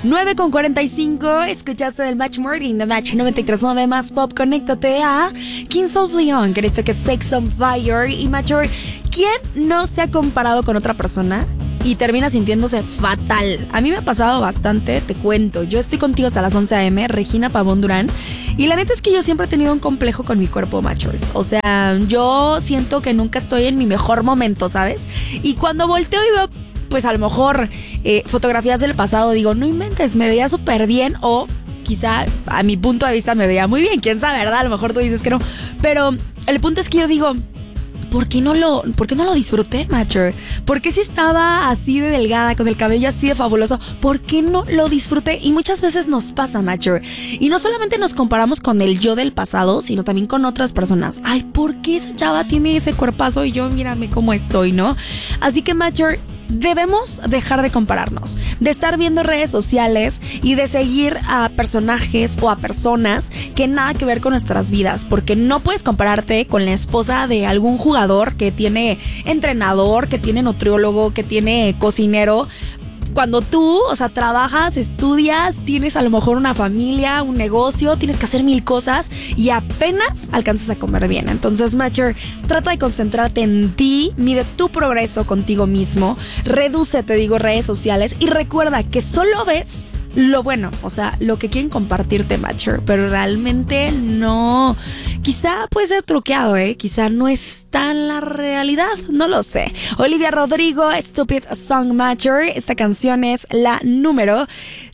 9:45, escuchaste del Match Morning, The Match 93.9 más pop. Conéctate a Kings of Leon, que esto que es Sex on Fire. Y Mature, ¿quién no se ha comparado con otra persona y termina sintiéndose fatal? A mí me ha pasado bastante, te cuento. Yo estoy contigo hasta las 11 a.m., Regina Pavón Durán. Y la neta es que yo siempre he tenido un complejo con mi cuerpo, Matures. O sea, yo siento que nunca estoy en mi mejor momento, ¿sabes? Y cuando volteo y veo, pues a lo mejor fotografías del pasado, digo, no inventes, me veía súper bien, o quizá a mi punto de vista me veía muy bien, quién sabe, ¿verdad? A lo mejor tú dices que no, pero el punto es que yo digo, ¿por qué no lo disfruté, Mature? ¿Por qué si estaba así de delgada, con el cabello así de fabuloso, por qué no lo disfruté? Y muchas veces nos pasa, Mature, y no solamente nos comparamos con el yo del pasado, sino también con otras personas. Ay, ¿por qué esa chava tiene ese cuerpazo y yo mírame cómo estoy, ¿no? Así que, Mature, debemos dejar de compararnos, de estar viendo redes sociales y de seguir a personajes o a personas que nada que ver con nuestras vidas, porque no puedes compararte con la esposa de algún jugador que tiene entrenador, que tiene nutriólogo, que tiene cocinero, cuando tú, o sea, trabajas, estudias, tienes a lo mejor una familia, un negocio, tienes que hacer 1000 cosas y apenas alcanzas a comer bien. Entonces, Mature, trata de concentrarte en ti, mide tu progreso contigo mismo, reduce, te digo, redes sociales y recuerda que solo ves lo bueno, o sea, lo que quieren compartirte, Mature, pero realmente no. Quizá puede ser truqueado, quizá no está en la realidad, no lo sé. Olivia Rodrigo, Stupid Song, Mature. Esta canción es la número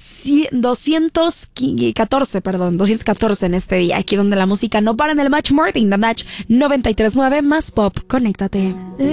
214 en este día, aquí donde la música no para en el Match Morning, The Match 93.9 más pop. Conéctate.